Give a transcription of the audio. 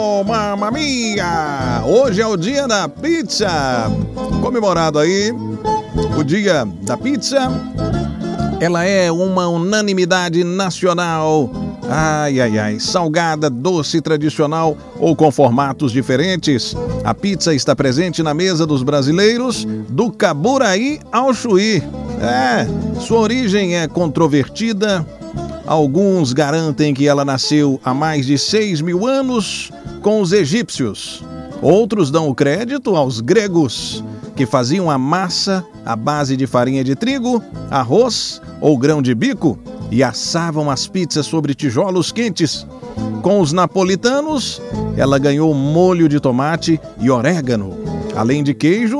Oh, mamma mia! Hoje é o dia da pizza, comemorado aí o dia da pizza. Ela é uma unanimidade nacional. Ai, ai, ai, salgada, doce, tradicional ou com formatos diferentes. A pizza está presente na mesa dos brasileiros do Caburaí ao Chuí. Sua origem é controvertida. Alguns garantem que ela nasceu há mais de 6.000 anos com os egípcios. Outros dão o crédito aos gregos, que faziam a massa à base de farinha de trigo, arroz ou grão de bico e assavam as pizzas sobre tijolos quentes. Com os napolitanos, ela ganhou molho de tomate e orégano, além de queijo